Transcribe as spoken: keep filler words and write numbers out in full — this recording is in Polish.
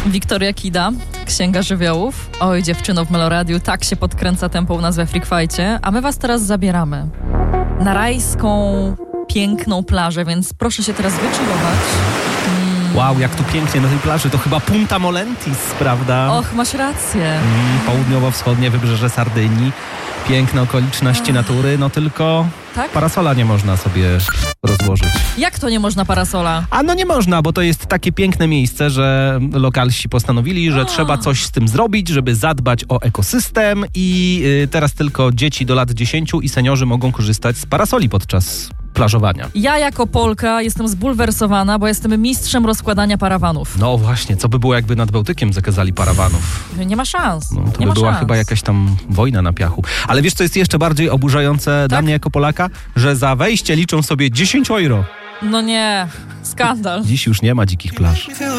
Wiktoria Kida, Księga Żywiołów. Oj, dziewczyno w Meloradiu, tak się podkręca tempo u nas we Freak Fight'cie. A my was teraz zabieramy na rajską, piękną plażę, więc proszę się teraz wyczulować. Mm. Wow, jak tu pięknie na tej plaży. To chyba Punta Molentis, prawda? Och, masz rację. Mm, południowo-wschodnie wybrzeże Sardynii. Piękne okoliczności natury, no tylko Tak? parasola nie można sobie rozłożyć. Jak to nie można parasola? A no nie można, bo to jest takie piękne miejsce, że lokalsi postanowili, że O. trzeba coś z tym zrobić, żeby zadbać o ekosystem i y, teraz tylko dzieci do lat dziesięciu i seniorzy mogą korzystać z parasoli podczas plażowania. Ja jako Polka jestem zbulwersowana, bo jestem mistrzem rozkładania parawanów. No właśnie, co by było, jakby nad Bałtykiem zakazali parawanów? Nie ma szans. No, to nie by ma była szans. chyba jakaś tam wojna na piachu. Ale wiesz, co jest jeszcze bardziej oburzające dla Tak? mnie jako Polaka? Że za wejście liczą sobie dziesięć euro. No nie, skandal. Dziś już nie ma dzikich plaż.